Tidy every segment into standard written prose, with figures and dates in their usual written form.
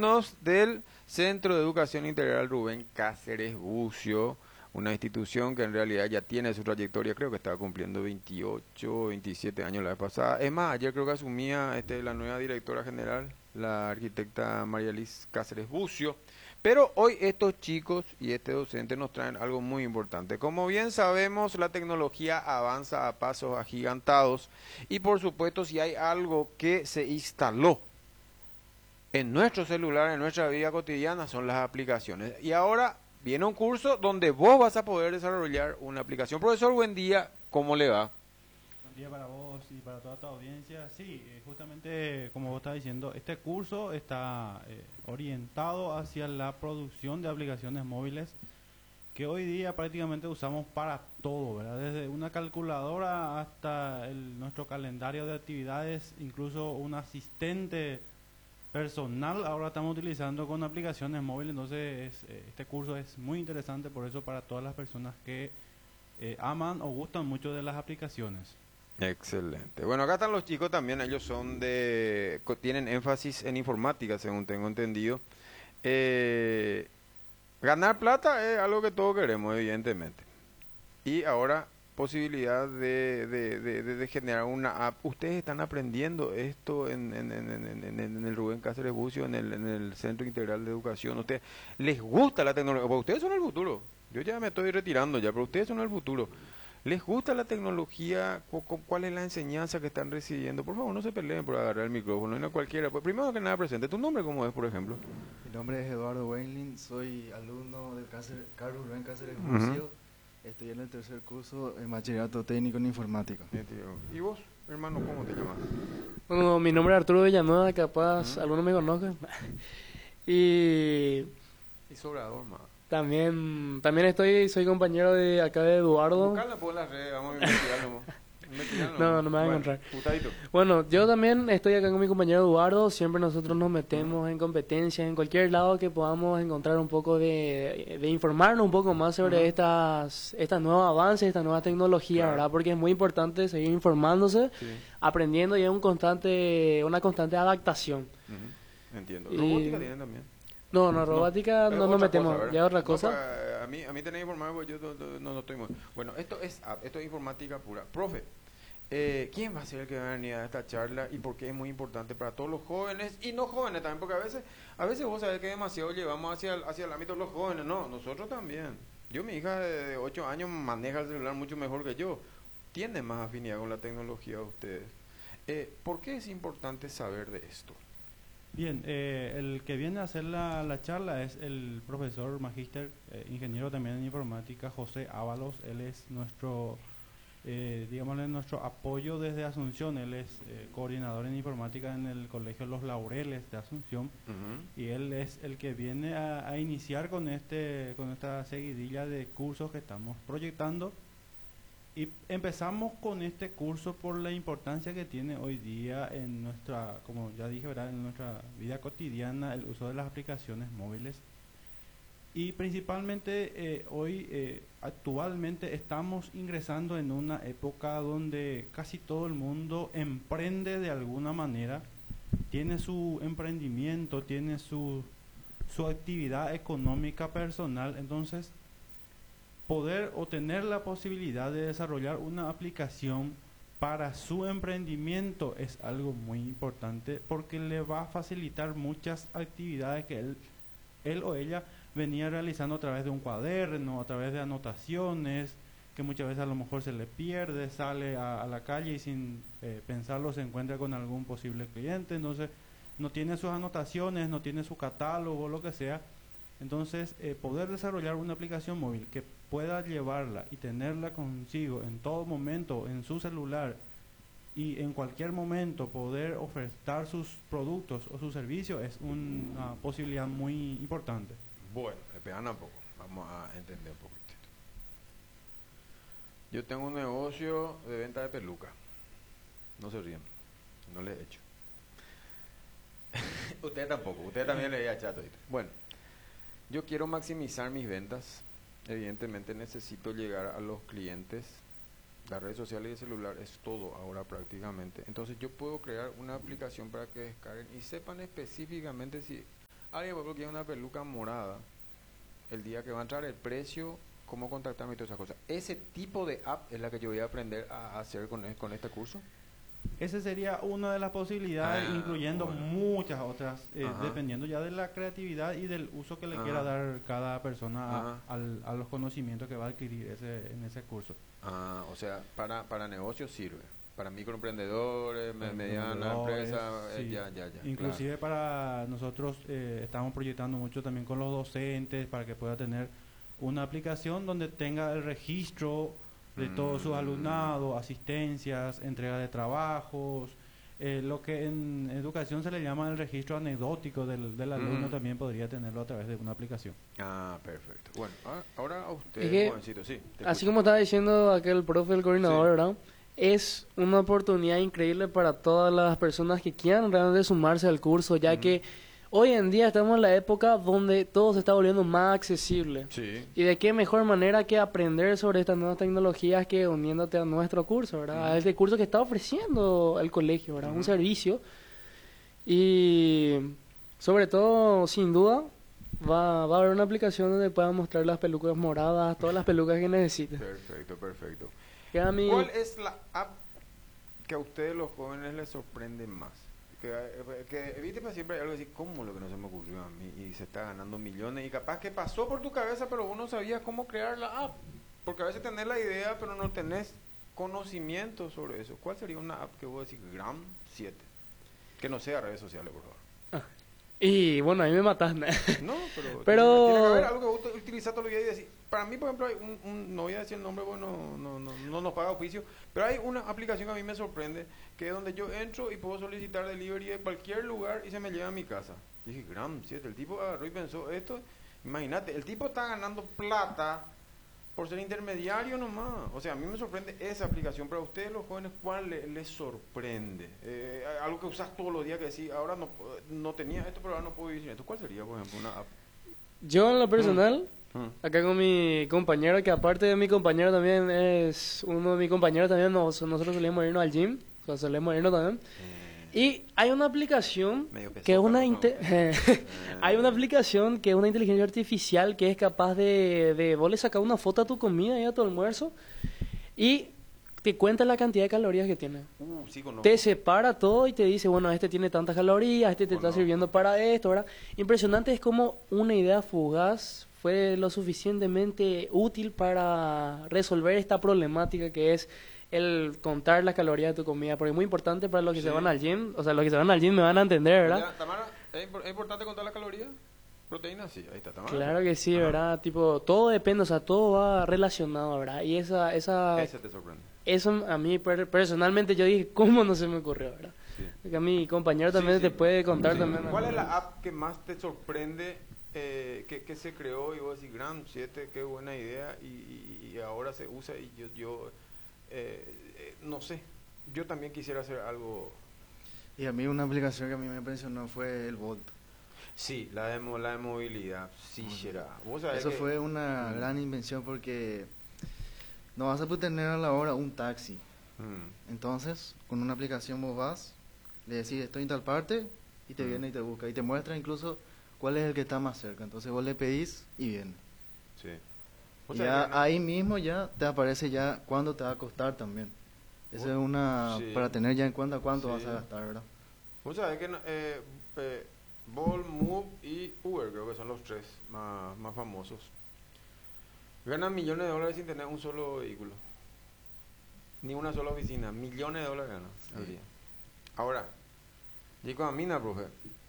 Alumnos del Centro de Educación Integral Rubén Cáceres Bucio, una institución que en realidad ya tiene su trayectoria, creo que estaba cumpliendo 28, 27 años la vez pasada. Es más, ayer creo que asumía la nueva directora general, la arquitecta María Liz Cáceres Bucio. Pero hoy estos chicos y este docente nos traen algo muy importante. Como bien sabemos, la tecnología avanza a pasos agigantados y por supuesto si hay algo que se instaló en nuestro celular, en nuestra vida cotidiana, son las aplicaciones. Y ahora viene un curso donde vos vas a poder desarrollar una aplicación. Profesor, buen día, ¿cómo le va? Buen día para vos y para toda tu audiencia. Sí, justamente como vos estás diciendo, este curso está orientado hacia la producción de aplicaciones móviles que hoy día prácticamente usamos para todo, ¿verdad? Desde una calculadora hasta nuestro calendario de actividades, incluso un asistente personal ahora estamos utilizando con aplicaciones móviles. Entonces este curso es muy interesante, por eso para todas las personas que aman o gustan mucho de las aplicaciones. Excelente. Bueno, acá están los chicos también, ellos tienen énfasis en informática, según tengo entendido. Eh, Ganar plata es algo que todos queremos, evidentemente. Y ahora, posibilidad de generar una app. Ustedes están aprendiendo esto en el Rubén Cáceres Bucio, en el Centro Integral de Educación. ¿Ustedes les gusta la tecnología? Porque ustedes son el futuro. Yo ya me estoy retirando ya, pero ustedes son el futuro. ¿Les gusta la tecnología? ¿Cuál es la enseñanza que están recibiendo? Por favor, no se peleen por agarrar el micrófono, no cualquiera. Pues primero que nada, presente. ¿Tu nombre cómo es, por ejemplo? Mi nombre es Eduardo Weinlin, soy alumno del Carlos Rubén Cáceres Bucio. Estoy en el tercer curso en bachillerato técnico en informática. ¿Y vos, hermano, cómo te llamas? Bueno, mi nombre es Arturo Villanueva, capaz algunos me conozcan. Y Sobrador, más. también soy compañero de acá de Eduardo. Buscarla por las redes, vamos a investigarlo. No me vas a encontrar. Putadito. Bueno, yo también estoy acá con mi compañero Eduardo. Siempre nosotros nos metemos en competencias, en cualquier lado que podamos encontrar un poco de informarnos un poco más sobre estas nuevos avances, esta nueva tecnología, Claro. ¿verdad? Porque es muy importante seguir informándose, Sí. aprendiendo, y es una constante adaptación. Entiendo. Y- Robótica tienen también. No, robótica Pero no nos otra metemos, cosa, ¿verdad? ya otra No, cosa. a mí tenéis que informar porque yo no estoy muy... Bueno, esto es informática pura. Profe, ¿quién va a ser el que va a venir a esta charla y por qué es muy importante para todos los jóvenes y no jóvenes también? Porque a veces vos sabés que demasiado llevamos hacia el ámbito de los jóvenes. No, nosotros también. Mi hija de 8 años maneja el celular mucho mejor que yo. Tiene más afinidad con la tecnología ustedes. ¿Por qué es importante saber de esto? Bien, el que viene a hacer la charla es el profesor magíster, ingeniero también en informática, José Ábalos. Él es nuestro, digámosle, nuestro apoyo desde Asunción. Él es coordinador en informática en el Colegio Los Laureles de Asunción. Y él es el que viene a iniciar con esta seguidilla de cursos que estamos proyectando. Y empezamos con este curso por la importancia que tiene hoy día en nuestra, como ya dije, ¿verdad?, en nuestra vida cotidiana, el uso de las aplicaciones móviles. Y principalmente actualmente estamos ingresando en una época donde casi todo el mundo emprende de alguna manera, tiene su emprendimiento, tiene su actividad económica personal. Entonces, poder o tener la posibilidad de desarrollar una aplicación para su emprendimiento es algo muy importante, porque le va a facilitar muchas actividades que él o ella venía realizando a través de un cuaderno, a través de anotaciones, que muchas veces a lo mejor se le pierde, sale a la calle y sin pensarlo se encuentra con algún posible cliente. Entonces no tiene sus anotaciones, no tiene su catálogo, lo que sea. Entonces, poder desarrollar una aplicación móvil que pueda llevarla y tenerla consigo en todo momento, en su celular, y en cualquier momento poder ofertar sus productos o sus servicios, es una posibilidad muy importante. Bueno, esperan un poco, vamos a entender un poquito. Yo tengo un negocio de venta de peluca. No se ríen, no les he hecho. Ustedes tampoco, ustedes también les he chato. Bueno, yo quiero maximizar mis ventas. Evidentemente necesito llegar a los clientes. Las redes sociales y el celular es todo ahora prácticamente. Entonces yo puedo crear una aplicación para que descarguen y sepan específicamente si alguien por ejemplo quiere una peluca morada, el día que va a entrar el precio, cómo contactarme y todas esas cosas. Ese tipo de app es la que yo voy a aprender a hacer con este curso. Esa sería una de las posibilidades, incluyendo bueno. muchas otras, Ajá. dependiendo ya de la creatividad y del uso que le Ajá. quiera dar cada persona Ajá. a los conocimientos que va a adquirir en ese curso. Ah, o sea, para negocios sirve. Para microemprendedores, Para mediana emprendedores, empresa, sí. ya. Inclusive para nosotros estamos proyectando mucho también con los docentes para que pueda tener una aplicación donde tenga el registro de todos sus alumnados, asistencias, entrega de trabajos, lo que en educación se le llama el registro anecdótico del alumno, también podría tenerlo a través de una aplicación. Ah, perfecto. Bueno, ahora a usted, Es que, jovencito, sí. te Así escucho. como estaba diciendo aquel profe, el coordinador, Sí. ¿verdad? Es una oportunidad increíble para todas las personas que quieran realmente sumarse al curso, ya que hoy en día estamos en la época donde todo se está volviendo más accesible. Sí. Y de qué mejor manera que aprender sobre estas nuevas tecnologías que uniéndote a nuestro curso, ¿verdad? A este curso que está ofreciendo el colegio, ¿verdad? Un servicio. Y sobre todo, sin duda, va a haber una aplicación donde puedan mostrar las pelucas moradas, todas las pelucas que necesites. Perfecto. Queda mi... ¿Cuál es la app que a ustedes los jóvenes les sorprende más? Que viste, para siempre hay algo así, ¿cómo lo que no se me ocurrió a mí? Y se está ganando millones y capaz que pasó por tu cabeza, pero vos no sabías cómo crear la app. Porque a veces tenés la idea, pero no tenés conocimiento sobre eso. ¿Cuál sería una app que vos decís, Gram 7? Que no sea redes sociales, por favor. Y bueno, ahí me matas. No, pero Pero- tiene que haber algo que vos utilizás todos los días y decís. Para mí, por ejemplo, hay no voy a decir el nombre porque no nos paga oficio, pero hay una aplicación que a mí me sorprende, que es donde yo entro y puedo solicitar delivery de cualquier lugar y se me lleva a mi casa. Y dije, Gram 7, el tipo agarró y pensó esto. Imagínate, el tipo está ganando plata por ser intermediario nomás. O sea, a mí me sorprende esa aplicación, pero a ustedes los jóvenes, ¿cuál les sorprende? Algo que usas todos los días que decís, ahora no tenía esto, pero ahora no puedo vivir sin esto. ¿Cuál sería, por ejemplo, una app? Yo en lo personal, Mm. acá con mi compañero, que aparte de mi compañero también es uno de mis compañeros también, nosotros solemos irnos al gym, o sea, solemos irnos también. Y hay una aplicación Medio pesado, que es una pero hay una aplicación que es una inteligencia artificial que es capaz de vos le sacas una foto a tu comida y a tu almuerzo y te cuenta la cantidad de calorías que tiene. Sí, conozco. Te separa todo y te dice, bueno, este tiene tantas calorías, este te está Conozco. sirviendo para esto, ¿verdad? Impresionante es como una idea fugaz fue lo suficientemente útil para resolver esta problemática que es el contar las calorías de tu comida, porque es muy importante para los que Sí. se van al gym, o sea, los que se van al gym me van a entender, ¿verdad? Ya, Tamara, ¿es importante contar las calorías? ¿Proteínas? Sí, ahí está, Tamara. Claro que sí, Ajá. ¿verdad? Tipo, todo depende, o sea, todo va relacionado, ¿verdad? Y esa Ese te sorprende. eso a mí personalmente yo dije, ¿cómo no se me ocurrió, verdad? Sí. Porque a mi compañero también Sí, te sí. puede contar Sí. también. ¿Cuál es la app que más te sorprende que se creó y vos decís, Gram 7, qué buena idea y ahora se usa y yo no sé, yo también quisiera hacer algo. Y a mí una aplicación que a mí me impresionó fue el Bolt. Sí, la de movilidad, sí será. ¿Vos sabés Eso que- fue una gran invención porque no vas a poder tener a la hora un taxi. Entonces, con una aplicación vos vas, le decís estoy en tal parte y te viene y te busca y te muestra incluso cuál es el que está más cerca. Entonces vos le pedís y viene. Sí. Y ¿Vos sabés ya que no- ahí mismo ya te aparece ya cuánto te va a costar también. Esa es una Sí. para tener ya en cuenta cuánto Sí. vas a gastar, ¿verdad? Vos sabés que Bolt, Move y Uber creo que son los tres más famosos. Ganan millones de dólares sin tener un solo vehículo. Ni una sola oficina. Millones de dólares ganan al Sí. día. Ahora, digo a Mina, profe,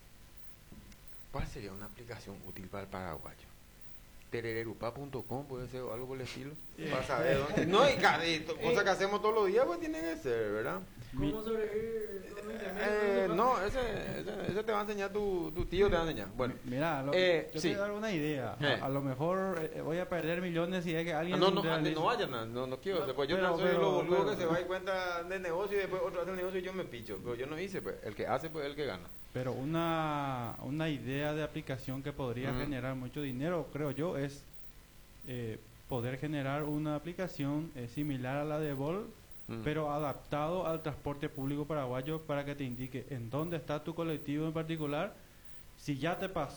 ¿cuál sería una aplicación útil para el paraguayo? Terererupa.com puede ser o algo por el estilo. Para saber dónde. No, y cosas que hacemos todos los días, pues tiene que ser, ¿verdad? ¿Cómo sobrevivir? No, ese te va a enseñar tu tío, te va a enseñar. Bueno, Mira, yo sí. te voy a dar una idea. Eh. A lo mejor voy a perder millones si es que alguien no realiza- vayan, no quiero. Después yo Pero- no soy pero- lo boludo pero- que se va y cuenta de negocio y después otro hace el negocio y yo me picho. Pero yo no hice, pues. El que hace, pues, el que gana. Pero una idea de aplicación que podría Ujú. generar mucho dinero, creo yo, es poder generar una aplicación similar a la de Bolt, pero adaptado al transporte público paraguayo para que te indique en dónde está tu colectivo en particular. Si ya te